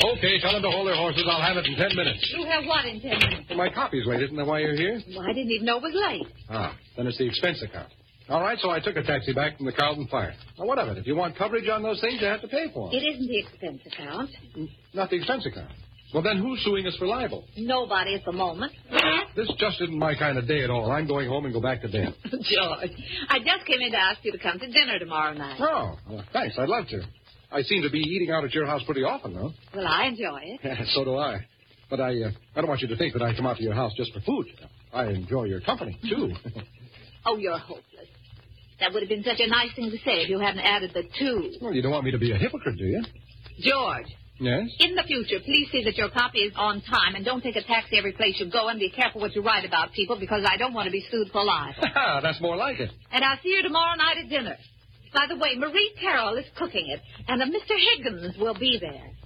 Okay, tell them to hold their horses. I'll have it in 10 minutes. You have what in 10 minutes? Well, my copy's late. Isn't that why you're here? Well, I didn't even know it was late. Ah, then it's the expense account. All right, so I took a taxi back from the Carlton Fire. Now, what of it? If you want coverage on those things, you have to pay for them. It isn't the expense account. Not the expense account. Well, then who's suing us for libel? Nobody at the moment. This just isn't my kind of day at all. I'm going home and go back to bed. George, I just came in to ask you to come to dinner tomorrow night. Oh, well, thanks. I'd love to. I seem to be eating out at your house pretty often, though. Well, I enjoy it. Yeah, so do I. But I don't want you to think that I come out to your house just for food. I enjoy your company, too. Oh, you're hopeless. That would have been such a nice thing to say if you hadn't added the two. Well, you don't want me to be a hypocrite, do you? George. Yes? In the future, please see that your copy is on time and don't take a taxi every place you go and be careful what you write about people because I don't want to be sued for libel. That's more like it. And I'll see you tomorrow night at dinner. By the way, Marie Carroll is cooking it, and Mr. Higgins will be there.